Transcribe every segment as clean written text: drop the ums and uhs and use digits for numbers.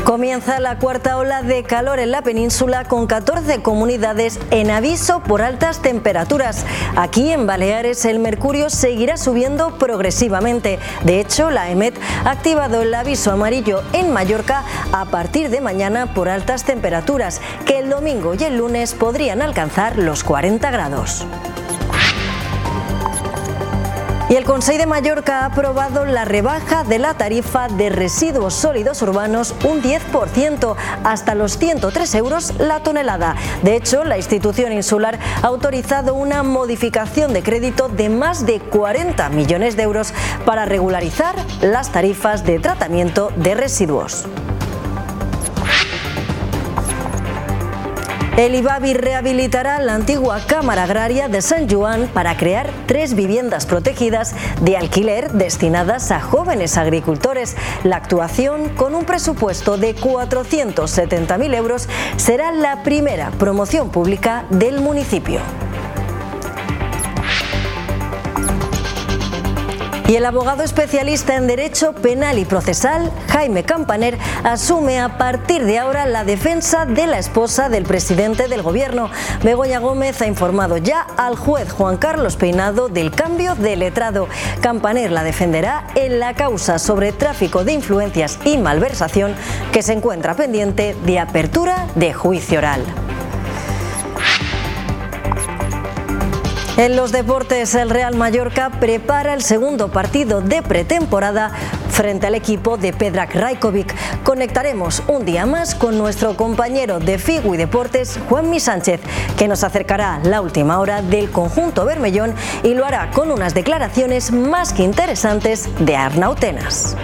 Comienza la cuarta ola de calor en la península con 14 comunidades en aviso por altas temperaturas. Aquí en Baleares el mercurio seguirá subiendo progresivamente. De hecho, la EMET ha activado el aviso amarillo en Mallorca a partir de mañana por altas temperaturas, que el domingo y el lunes podrían alcanzar los 40 grados. Y el Consell de Mallorca ha aprobado la rebaja de la tarifa de residuos sólidos urbanos un 10%, hasta los 103 euros la tonelada. De hecho, la institución insular ha autorizado una modificación de crédito de más de 40 millones de euros para regularizar las tarifas de tratamiento de residuos. El IBABI rehabilitará la antigua Cámara Agraria de Sant Joan para crear 3 viviendas protegidas de alquiler destinadas a jóvenes agricultores. La actuación, con un presupuesto de 470.000 euros, será la primera promoción pública del municipio. Y el abogado especialista en Derecho Penal y Procesal, Jaime Campaner, asume a partir de ahora la defensa de la esposa del presidente del Gobierno. Begoña Gómez ha informado ya al juez Juan Carlos Peinado del cambio de letrado. Campaner la defenderá en la causa sobre tráfico de influencias y malversación, que se encuentra pendiente de apertura de juicio oral. En los deportes, el Real Mallorca prepara el segundo partido de pretemporada frente al equipo de Predrag Rajkovic. Conectaremos un día más con nuestro compañero de Figui Deportes, Juanmi Sánchez, que nos acercará la última hora del conjunto bermellón y lo hará con unas declaraciones más que interesantes de Arnau Tenas.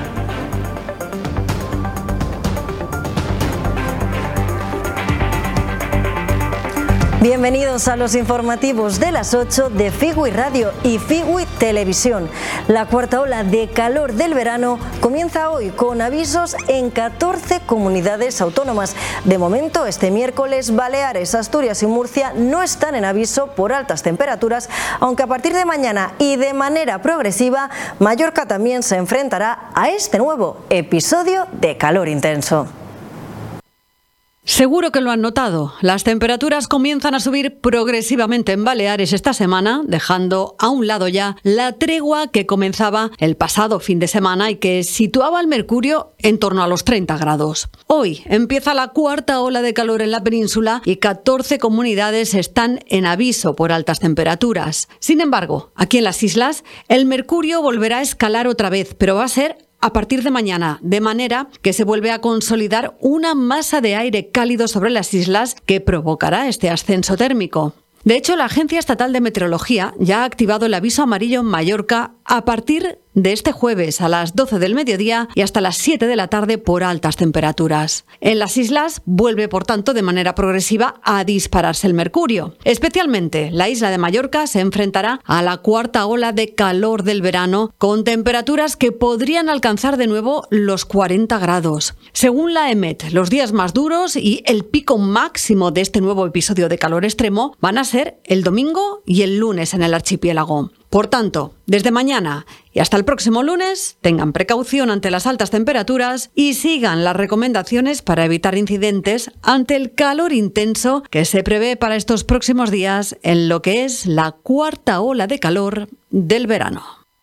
Bienvenidos a los informativos de las 8 de Figui Radio y Figui Televisión. La cuarta ola de calor del verano comienza hoy con avisos en 14 comunidades autónomas. De momento, este miércoles, Baleares, Asturias y Murcia no están en aviso por altas temperaturas, aunque a partir de mañana y de manera progresiva, Mallorca también se enfrentará a este nuevo episodio de calor intenso. Seguro que lo han notado. Las temperaturas comienzan a subir progresivamente en Baleares esta semana, dejando a un lado ya la tregua que comenzaba el pasado fin de semana y que situaba el mercurio en torno a los 30 grados. Hoy empieza la cuarta ola de calor en la península y 14 comunidades están en aviso por altas temperaturas. Sin embargo, aquí en las islas, el mercurio volverá a escalar otra vez, pero va a ser a partir de mañana, de manera que se vuelve a consolidar una masa de aire cálido sobre las islas que provocará este ascenso térmico. De hecho, la Agencia Estatal de Meteorología ya ha activado el aviso amarillo en Mallorca a partir de este jueves a las 12 del mediodía y hasta las 7 de la tarde por altas temperaturas. En las islas vuelve, por tanto, de manera progresiva a dispararse el mercurio. Especialmente la isla de Mallorca se enfrentará a la cuarta ola de calor del verano, con temperaturas que podrían alcanzar de nuevo los 40 grados. Según la EMET, los días más duros y el pico máximo de este nuevo episodio de calor extremo van a ser el domingo y el lunes en el archipiélago. Por tanto, desde mañana y hasta el próximo lunes, tengan precaución ante las altas temperaturas y sigan las recomendaciones para evitar incidentes ante el calor intenso que se prevé para estos próximos días en lo que es la cuarta ola de calor del verano.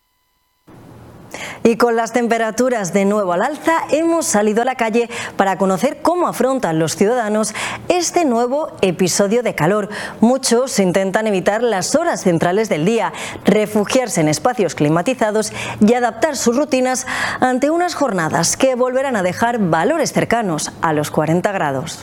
Y con las temperaturas de nuevo al alza, hemos salido a la calle para conocer cómo afrontan los ciudadanos este nuevo episodio de calor. Muchos intentan evitar las horas centrales del día, refugiarse en espacios climatizados y adaptar sus rutinas ante unas jornadas que volverán a dejar valores cercanos a los 40 grados.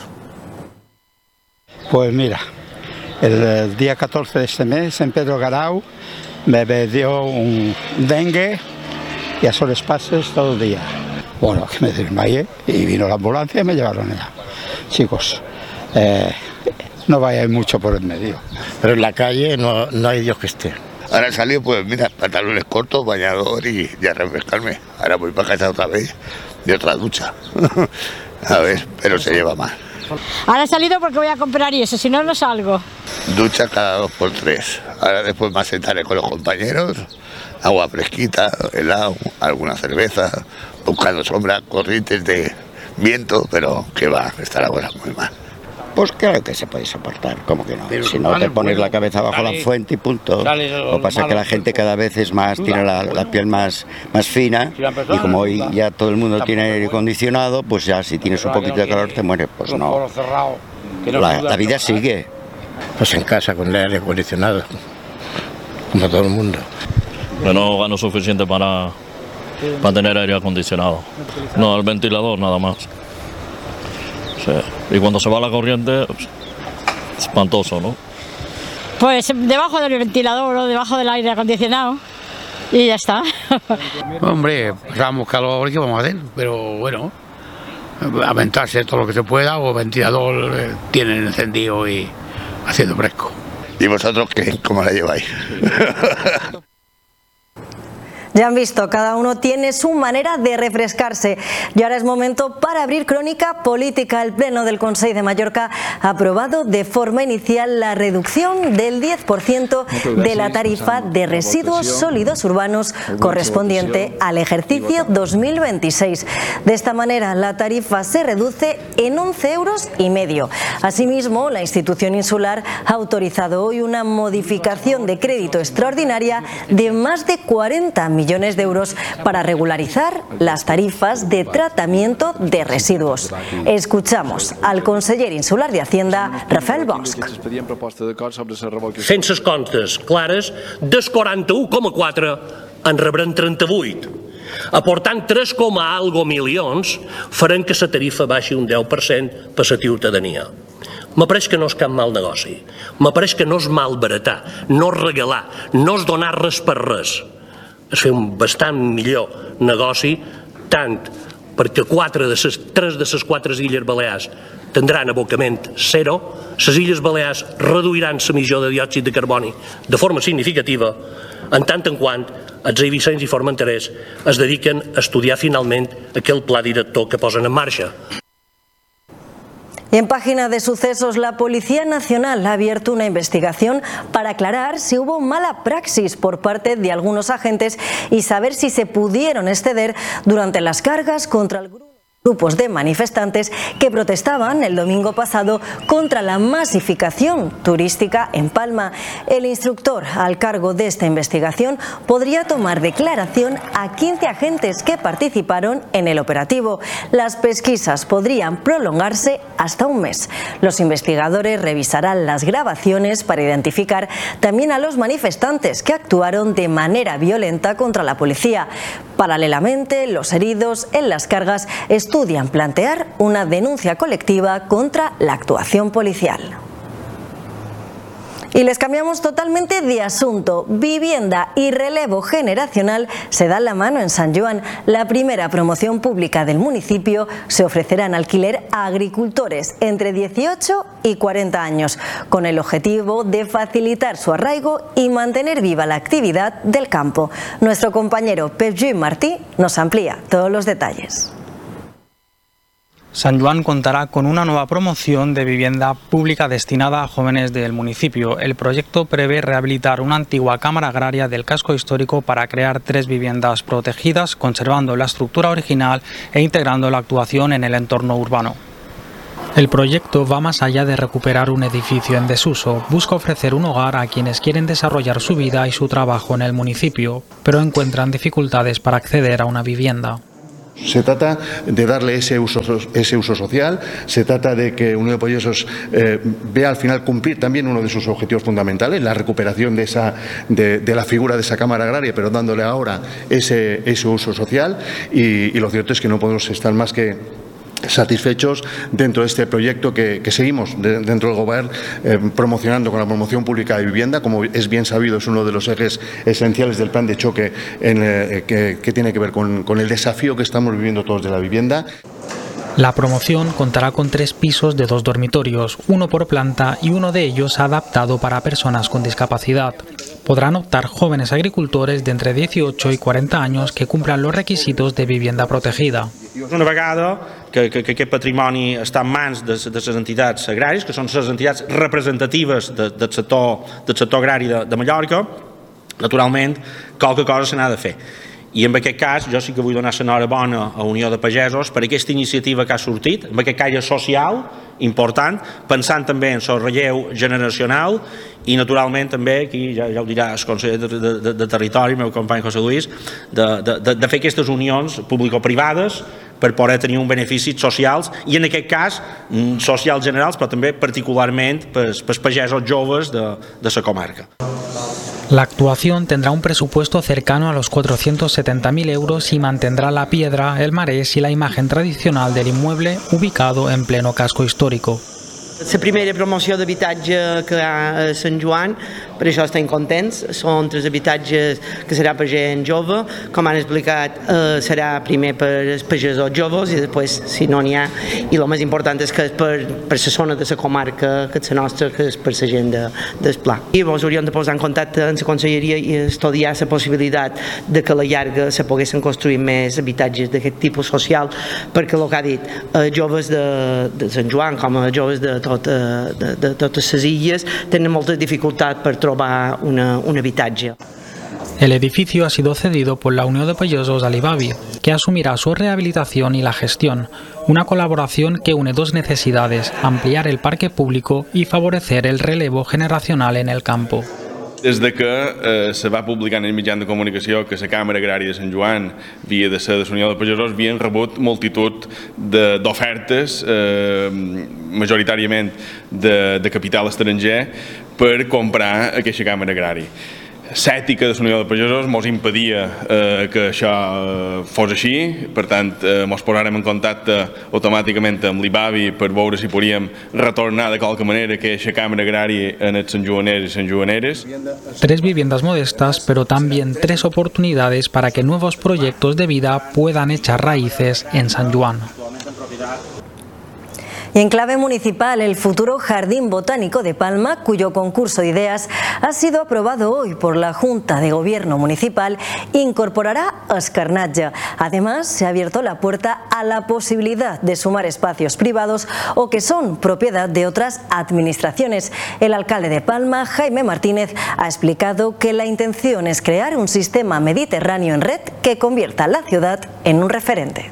Pues mira, el día 14 de este mes en Pedro Garau me dio un dengue y a soles pases todo el día. Bueno, que me desmayé y vino la ambulancia y me llevaron allá. Chicos, no vayáis mucho por el medio. Pero en la calle no hay Dios que esté. Ahora he salido, pues mira, pantalones cortos, bañador y a refrescarme. Ahora voy para casa otra vez y otra ducha. A ver, pero se lleva mal. Ahora he salido porque voy a comprar y eso, si no, no salgo. Ducha cada 2 por 3. Ahora después me sentaré con los compañeros, agua fresquita, helado, alguna cerveza, buscando sombra, corrientes de viento, pero que va, está la cosa muy mal. Pues claro que se puede soportar, ¿cómo que no? Pero si no te pones la cabeza bajo la fuente y punto. Lo que pasa es que la gente cada vez es más, tiene la piel más fina, y como hoy ya todo el mundo tiene aire acondicionado, pues ya si tienes un poquito de calor te mueres, pues no. La vida sigue. Pues en casa con el aire acondicionado, como todo el mundo. Que no gano suficiente para tener aire acondicionado. No, el ventilador nada más. Sí. Y cuando se va la corriente, espantoso, ¿no? Pues debajo del ventilador o debajo del aire acondicionado y ya está. Hombre, pasamos calor, ¿qué vamos a hacer? Pero bueno, aventarse todo lo que se pueda, o ventilador tienen encendido y haciendo fresco. ¿Y vosotros cómo la lleváis? Ya han visto, cada uno tiene su manera de refrescarse. Y ahora es momento para abrir crónica política. El Pleno del Consell de Mallorca ha aprobado de forma inicial la reducción del 10% de la tarifa de residuos sólidos urbanos correspondiente al ejercicio 2026. De esta manera, la tarifa se reduce en 11,5 euros. Asimismo, la institución insular ha autorizado hoy una modificación de crédito extraordinaria de más de 40 millones de euros para regularizar las tarifas de tratamiento de residuos. Escuchamos al conseller insular de Hacienda, Rafael Bosch. Fent les comptes clares, dels 41,4 en rebran 38. Aportant 3, algo milions, farem que la tarifa baixi un 10% per la ciutadania. M'apareix que no és cap mal negoci. M'apareix que no és malbaratar, no és regalar, no és donar res per res. És fer un bastant millor negoci, tant perquè 3 de les 4 Illes Balears tindran abocament zero, les Illes Balears reduiran l'emissió de diòxid de carboni de forma significativa, en tant en quant els eivissencs i formenterers es dediquen a estudiar finalment aquell pla director que posen en marxa. Y en página de sucesos, la Policía Nacional ha abierto una investigación para aclarar si hubo mala praxis por parte de algunos agentes y saber si se pudieron exceder durante las cargas contra grupos de manifestantes que protestaban el domingo pasado contra la masificación turística en Palma. El instructor al cargo de esta investigación podría tomar declaración a 15 agentes que participaron en el operativo. Las pesquisas podrían prolongarse hasta un mes. Los investigadores revisarán las grabaciones para identificar también a los manifestantes que actuaron de manera violenta contra la policía. Paralelamente, los heridos en las cargas estudian plantear una denuncia colectiva contra la actuación policial. Y les cambiamos totalmente de asunto. Vivienda y relevo generacional se dan la mano en San Joan. La primera promoción pública del municipio se ofrecerá en alquiler a agricultores entre 18 y 40 años, con el objetivo de facilitar su arraigo y mantener viva la actividad del campo. Nuestro compañero Pep Lluís Martí nos amplía todos los detalles. San Joan contará con una nueva promoción de vivienda pública destinada a jóvenes del municipio. El proyecto prevé rehabilitar una antigua cámara agraria del casco histórico para crear 3 viviendas protegidas, conservando la estructura original e integrando la actuación en el entorno urbano. El proyecto va más allá de recuperar un edificio en desuso. Busca ofrecer un hogar a quienes quieren desarrollar su vida y su trabajo en el municipio, pero encuentran dificultades para acceder a una vivienda. Se trata de darle ese uso social, se trata de que Unión de Pollesos vea al final cumplir también uno de sus objetivos fundamentales, la recuperación de la figura de esa Cámara Agraria, pero dándole ahora ese uso social, y lo cierto es que no podemos estar más que satisfechos dentro de este proyecto que seguimos dentro del Gobierno promocionando con la promoción pública de vivienda. Como es bien sabido, es uno de los ejes esenciales del plan de choque que tiene que ver con el desafío que estamos viviendo todos de la vivienda. La promoción contará con 3 pisos de 2 dormitorios, uno por planta, y uno de ellos adaptado para personas con discapacidad. Podrán optar jóvenes agricultores de entre 18 y 40 años que cumplan los requisitos de vivienda protegida. Una vegada que aquest patrimoni està en mans de les entitats agràries, que són les entitats representatives del sector agrari de Mallorca, naturalment qualque cosa se n'ha de fer. I en aquest cas jo sí que vull donar l'enhorabona a Unió de Pagesos per aquesta iniciativa que ha sortit, amb aquest caire social important, pensant també en el relleu generacional i naturalment també, aquí ja ho dirà el conseller de Territori, el meu company José Luis, de fer aquestes unions público-privades per poder tenir un beneficis socials i en aquest cas socials generals però també particularment pels pagesos joves de la comarca. La actuación tendrá un presupuesto cercano a los 470.000 euros y mantendrá la piedra, el marès y la imagen tradicional del inmueble ubicado en pleno casco histórico. La primera promoció d'habitatge que hi ha a Sant Joan, per això estem contents, són 3 habitatges que serà per gent jove, com han explicat serà primer per els pagesos joves i després si no n'hi ha, i el més important és que és per la zona de la comarca que és la nostra, que és per la gent del Pla. I ens hauríem de posar en contacte amb la conselleria i estudiar la possibilitat de que a la llarga se poguessin construir més habitatges d'aquest tipus social, perquè el que ha dit, joves de Sant Joan com a joves de totes les illes tenen molta dificultat per trobar un habitatge. El edificio ha sido cedido por la Unión de Pagesos Alibavi, que asumirá su rehabilitación y la gestión, una colaboración que une dos necesidades, ampliar el parque público y favorecer el relevo generacional en el campo. Des de que se va publicar en el mitjan de comunicació que la Càmera Agrària de Sant Joan havia de ser de la Unió de Pagesos, havien rebut multitud d'ofertes, majoritàriament de capital estranger, per comprar aquesta Càmera Agrària. L'ètica de la Unió de Pagesos ens impedia que això fos així, per tant ens posarem en contacte automàticament amb l'IBAVI per veure si podíem retornar de qualque manera aquesta Càmera Agrària en els santjoaners i santjoaneres. 3 viviendas modestas, pero también 3 oportunidades para que nuevos proyectos de vida puedan echar raíces en San Juan. Y en clave municipal, el futuro Jardín Botánico de Palma, cuyo concurso de ideas ha sido aprobado hoy por la Junta de Gobierno Municipal, incorporará escarnatge. Además, se ha abierto la puerta a la posibilidad de sumar espacios privados o que son propiedad de otras administraciones. El alcalde de Palma, Jaime Martínez, ha explicado que la intención es crear un sistema mediterráneo en red que convierta la ciudad en un referente.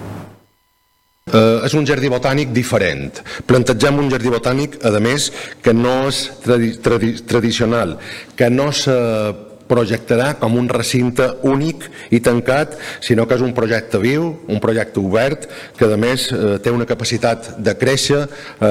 És un jardí botànic diferent. Plantegem un jardí botànic, a més, que no és tradicional, que no se projectarà com un recinte únic i tancat, sinó que és un projecte viu, un projecte obert, que a més té una capacitat de créixer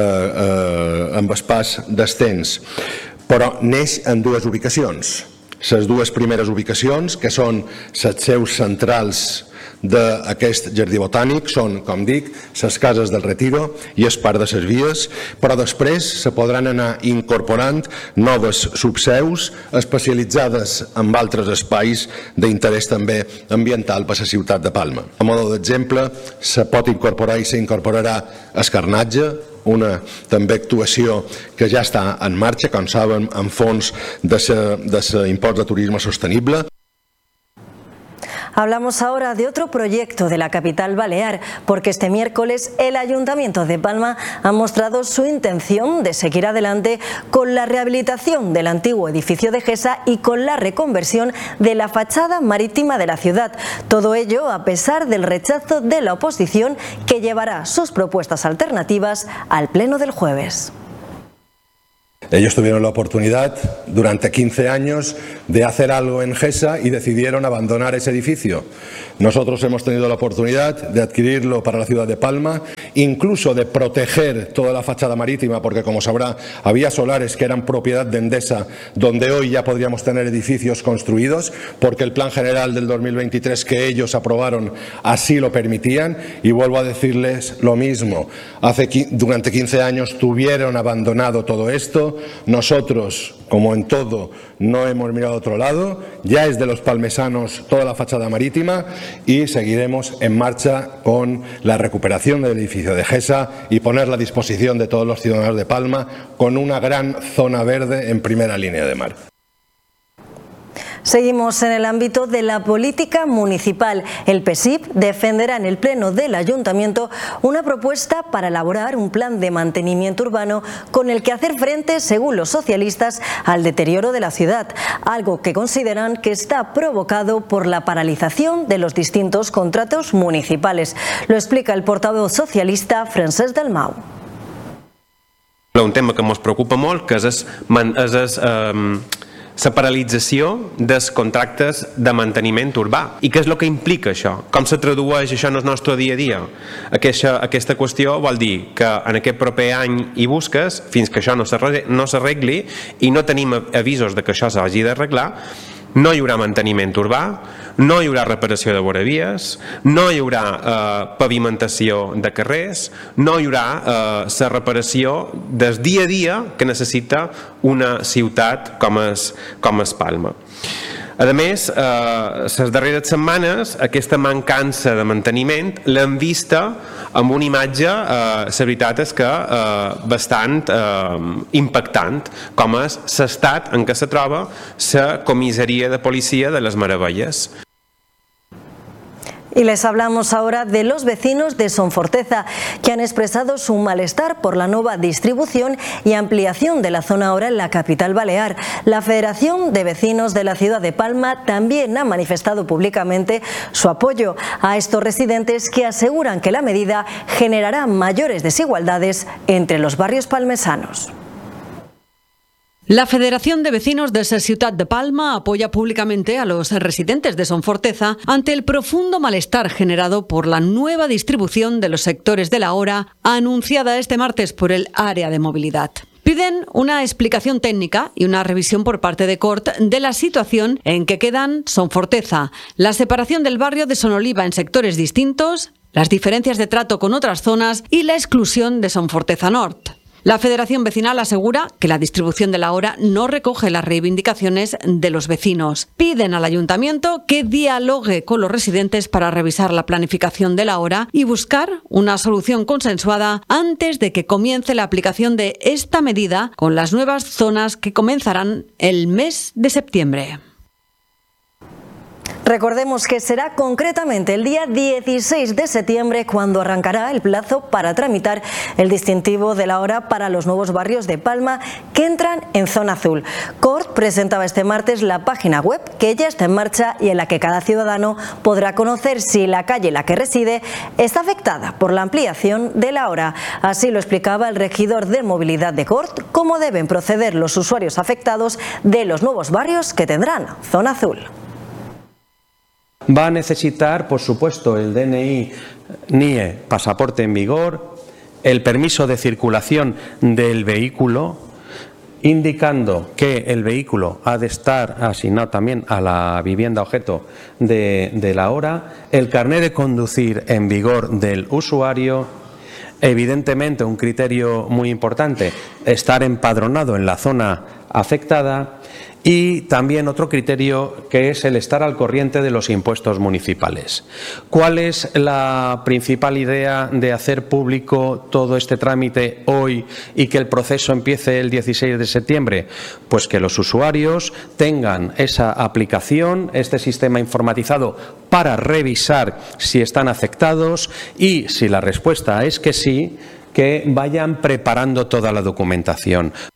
amb el pas del temps. Però neix en 2 ubicacions. Les 2 primeres ubicacions, que són les seus centrals d'aquest jardí botànic, són, com dic, les cases del Retiro i el parc de les Vies, però després se podran anar incorporant noves subseus especialitzades en altres espais d'interès també ambiental per a la ciutat de Palma. A modo d'exemple, se pot incorporar i s'incorporarà escarnatge, una també actuació que ja està en marxa, com saben, amb fons de l'impost de turisme sostenible. Hablamos ahora de otro proyecto de la capital balear, porque este miércoles el Ayuntamiento de Palma ha mostrado su intención de seguir adelante con la rehabilitación del antiguo edificio de Gesa y con la reconversión de la fachada marítima de la ciudad. Todo ello a pesar del rechazo de la oposición, que llevará sus propuestas alternativas al pleno del jueves. Ellos tuvieron la oportunidad durante 15 años de hacer algo en Gesa y decidieron abandonar ese edificio. Nosotros hemos tenido la oportunidad de adquirirlo para la ciudad de Palma, incluso de proteger toda la fachada marítima, porque como sabrá, había solares que eran propiedad de Endesa, donde hoy ya podríamos tener edificios construidos, porque el plan general del 2023 que ellos aprobaron así lo permitían. Y vuelvo a decirles lo mismo, durante 15 años tuvieron abandonado todo esto. Nosotros, como en todo, no hemos mirado a otro lado, ya es de los palmesanos toda la fachada marítima y seguiremos en marcha con la recuperación del edificio de Gesa y ponerla a disposición de todos los ciudadanos de Palma con una gran zona verde en primera línea de mar. Seguimos en el ámbito de la política municipal. El PSIP defenderá en el Pleno del Ayuntamiento una propuesta para elaborar un plan de mantenimiento urbano con el que hacer frente, según los socialistas, al deterioro de la ciudad, algo que consideran que está provocado por la paralización de los distintos contratos municipales. Lo explica el portavoz socialista Francesc Dalmau. Un tema que ens preocupa molt, que és la paralització dels contractes de manteniment urbà. I què és el que implica això? Com se tradueix això en el nostre dia a dia? Aquesta qüestió vol dir que en aquest proper any i busques, fins que això no s'arregli i no tenim avisos de que això s'hagi d'arreglar, no hi haurà manteniment urbà, no hi haurà reparació de voravies, no hi haurà pavimentació de carrers, no hi haurà la reparació del dia a dia que necessita una ciutat com és Palma. A més, les darreres setmanes aquesta mancança de manteniment l'hem vista amb una imatge, la veritat és que bastant impactant, com és l'estat en què se troba la comissaria de policia de les Meravelles. Y les hablamos ahora de los vecinos de Sonforteza, que han expresado su malestar por la nueva distribución y ampliación de la zona ahora en la capital balear. La Federación de Vecinos de la ciudad de Palma también ha manifestado públicamente su apoyo a estos residentes, que aseguran que la medida generará mayores desigualdades entre los barrios palmesanos. La Federación de Vecinos de la Ciutat de Palma apoya públicamente a los residentes de Sonforteza ante el profundo malestar generado por la nueva distribución de los sectores de la hora anunciada este martes por el área de movilidad. Piden una explicación técnica y una revisión por parte de CORT de la situación en que quedan Sonforteza, la separación del barrio de Sonoliva en sectores distintos, las diferencias de trato con otras zonas y la exclusión de Sonforteza Norte. La Federación Vecinal asegura que la distribución de la hora no recoge las reivindicaciones de los vecinos. Piden al Ayuntamiento que dialogue con los residentes para revisar la planificación de la hora y buscar una solución consensuada antes de que comience la aplicación de esta medida con las nuevas zonas que comenzarán el mes de septiembre. Recordemos que será concretamente el día 16 de septiembre cuando arrancará el plazo para tramitar el distintivo de la hora para los nuevos barrios de Palma que entran en zona azul. CORT presentaba este martes la página web que ya está en marcha y en la que cada ciudadano podrá conocer si la calle en la que reside está afectada por la ampliación de la hora. Así lo explicaba el regidor de movilidad de CORT, cómo deben proceder los usuarios afectados de los nuevos barrios que tendrán zona azul. Va a necesitar, por supuesto, el DNI, NIE, pasaporte en vigor, el permiso de circulación del vehículo, indicando que el vehículo ha de estar asignado también a la vivienda objeto de la hora, el carnet de conducir en vigor del usuario. Evidentemente, un criterio muy importante, estar empadronado en la zona afectada. Y también otro criterio, que es el estar al corriente de los impuestos municipales. ¿Cuál es la principal idea de hacer público todo este trámite hoy y que el proceso empiece el 16 de septiembre? Pues que los usuarios tengan esa aplicación, este sistema informatizado, para revisar si están afectados y, si la respuesta es que sí, que vayan preparando toda la documentación,